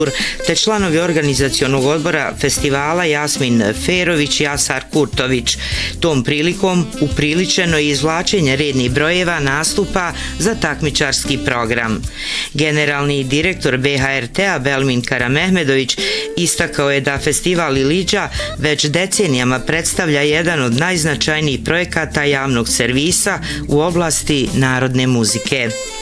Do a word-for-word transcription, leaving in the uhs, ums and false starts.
te članovi organizacionog odbora festivala Jasmin Ferović i Asar Kurtović. Tom prilikom upriličeno je izvlačenje rednih brojeva nastupa za takmičarski program. Generalni direktor B H R T-a Belmin Karamehmedović istakao je da festival Ilidža već decenijama predstavlja jedan od najznačajnijih projekata javnog servisa u oblasti narodne muzike.